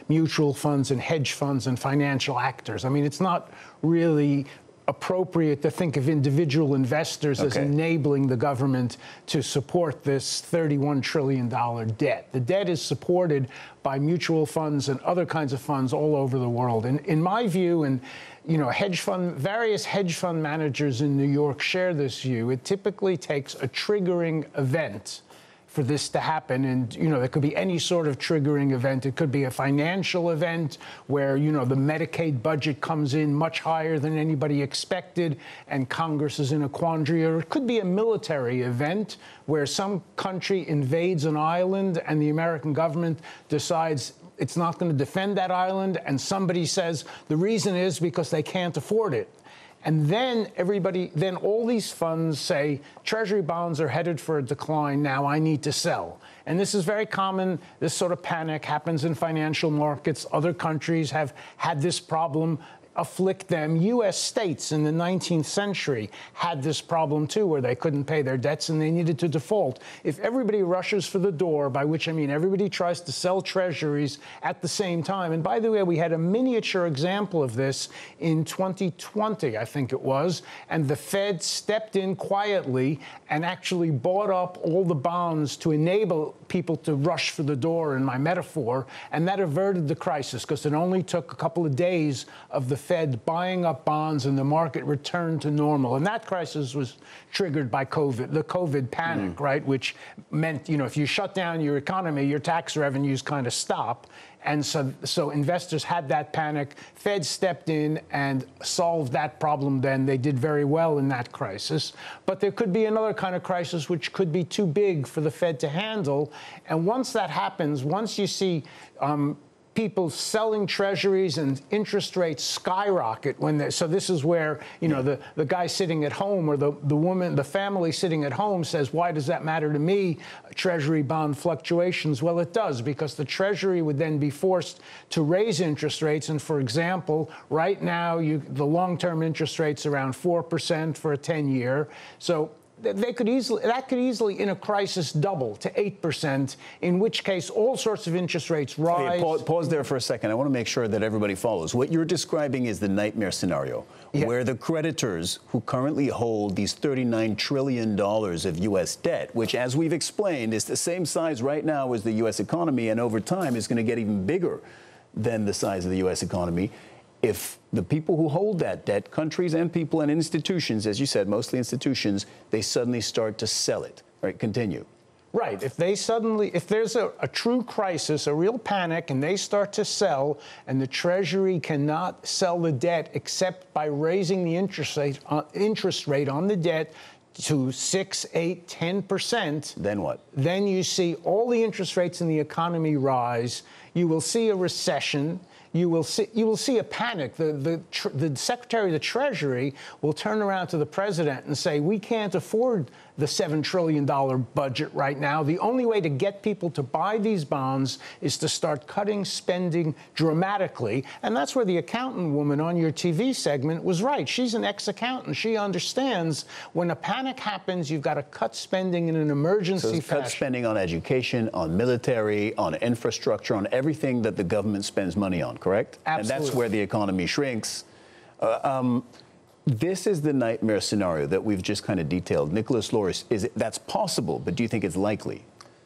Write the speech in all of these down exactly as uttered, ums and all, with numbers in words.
mutual funds and hedge funds and financial actors. I mean, it's not really appropriate to think of individual investors okay. as enabling the government to support this thirty-one trillion dollars debt. The debt is supported by mutual funds and other kinds of funds all over the world. And in my view, and you know, hedge fund, various hedge fund managers in New York share this view, it typically takes a triggering event for this to happen. And, you know, there could be any sort of triggering event. It could be a financial event where, you know, the Medicaid budget comes in much higher than anybody expected and Congress is in a quandary. Or it could be a military event where some country invades an island and the American government decides it's not going to defend that island, and somebody says the reason is because they can't afford it. And then everybody, then all these funds say, Treasury bonds are headed for a decline now, I need to sell. And this is very common. This sort of panic happens in financial markets. Other countries have had this problem afflict them. U S states in the nineteenth century had this problem too, where they couldn't pay their debts and they needed to default. If everybody rushes for the door, by which I mean everybody tries to sell treasuries at the same time, and by the way, we had a miniature example of this in twenty twenty, I think it was, and the Fed stepped in quietly and actually bought up all the bonds to enable people to rush for the door, in my metaphor, and that averted the crisis because it only took a couple of days of the Fed buying up bonds and the market returned to normal. And that crisis was triggered by COVID, the COVID panic, mm. right? Which meant, you know, if you shut down your economy, your tax revenues kind of stop. And so, so investors had that panic. Fed stepped in and solved that problem then. They did very well in that crisis. But there could be another kind of crisis which could be too big for the Fed to handle. And once that happens, once you see um, people selling treasuries and interest rates skyrocket when they, so this is where, you know, the, the guy sitting at home or the, the woman, the family sitting at home says, why does that matter to me, treasury bond fluctuations? Well, it does, because the treasury would then be forced to raise interest rates. And for example, right now, you, the long-term interest rate's around four percent for a ten year. So they could easily, that could easily, in a crisis, double to eight percent, in which case all sorts of interest rates rise. Hey, pause, pause there for a second. I want to make sure that everybody follows. What you're describing is the nightmare scenario, yeah. where the creditors who currently hold these thirty-nine trillion dollars of U S debt, which, as we've explained, is the same size right now as the U S economy, and over time is going to get even bigger than the size of the U S economy. If the people who hold that debt, countries and people and institutions, as you said, mostly institutions, they suddenly start to sell it. All right, continue. Right. If they suddenly, if there's a, a true crisis, a real panic, and they start to sell, and the Treasury cannot sell the debt except by raising the interest rate, uh, interest rate on the debt to six, eight, ten percent. Then what? Then you see all the interest rates in the economy rise. You will see a recession. You will see you will see a panic. The the tr the Secretary of the Treasury will turn around to the president and say, "We can't afford the seven trillion dollar budget right now. The only way to get people to buy these bonds is to start cutting spending dramatically." And that's where the accountant woman on your T V segment was right. She's an ex-accountant. She understands when a panic happens, you've got to cut spending in an emergency so fashion. Cut spending on education, on military, on infrastructure, on everything that the government spends money on. Correct? Absolutely. And that's where the economy shrinks. Uh, um, this is the nightmare scenario that we've just kind of detailed. Nicholas Loris, is it, that's possible, but do you think it's likely?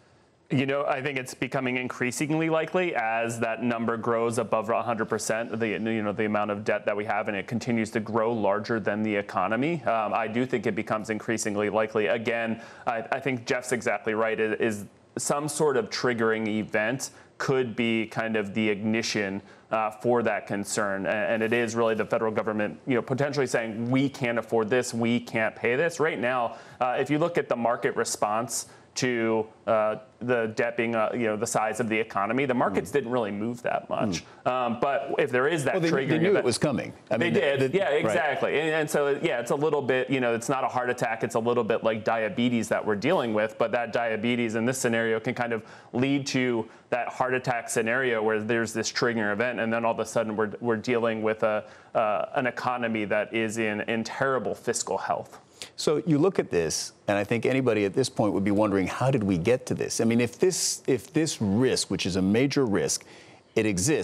You know, I think it's becoming increasingly likely as that number grows above one hundred percent, the, you know, the amount of debt that we have, and it continues to grow larger than the economy. Um, I do think it becomes increasingly likely. Again, I, I think Jeff's exactly right. It is some sort of triggering event could be kind of the ignition uh, for that concern. And it is really the federal government, you know, potentially saying, we can't afford this, we can't pay this. Right now, uh, if you look at the market response to uh, the debt being, uh, you know, the size of the economy, the markets mm. didn't really move that much. Mm. Um, but if there is that well, they, triggering they knew event, it was coming. I they mean, did, the, the, yeah, exactly. Right. And, and so, yeah, it's a little bit, you know, it's not a heart attack. It's a little bit like diabetes that we're dealing with. But that diabetes in this scenario can kind of lead to that heart attack scenario where there's this triggering event, and then all of a sudden we're we're dealing with a uh, an economy that is in in terrible fiscal health. So you look at this, and I think anybody at this point would be wondering, how did we get to this? I mean, if this if this risk, which is a major risk, it exists.